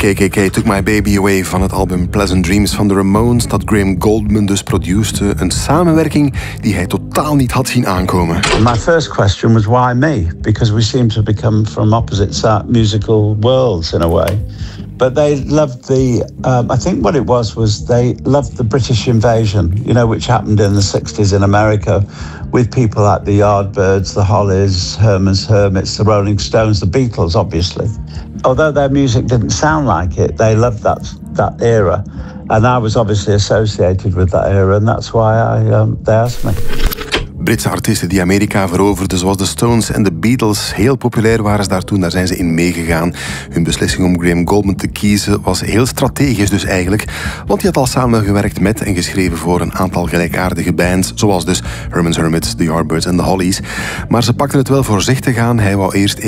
KKK Took My Baby Away van het album Pleasant Dreams van de Ramones, dat Graham Gouldman dus produceerde. Een samenwerking die hij totaal niet had zien aankomen. My first question was why me? Because we seem to become from opposite musical worlds in a way. But they loved I think what it was they loved the British invasion, which happened in the 60s in America with people like the Yardbirds, the Hollies, Herman's Hermits, the Rolling Stones, the Beatles, obviously. Although their music didn't sound like it, they loved that era. And I was obviously associated with that era, and that's why they asked me. Britse artiesten die Amerika veroverden, zoals de Stones en de Beatles, heel populair waren ze daar toen, daar zijn ze in meegegaan. Hun beslissing om Graham Gouldman te kiezen was heel strategisch dus eigenlijk, want hij had al samengewerkt met en geschreven voor een aantal gelijkaardige bands, zoals dus Herman's Hermits, The Yardbirds en The Hollies. Maar ze pakten het wel voorzichtig aan, hij wou eerst